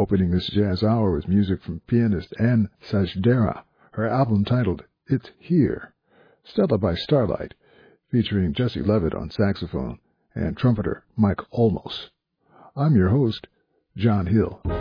Opening this jazz hour with music from pianist Anne Sajdera, her album titled It's Here. Stella by Starlight, featuring Jesse Levitt on saxophone and trumpeter Mike Olmos. I'm your host, John Hill.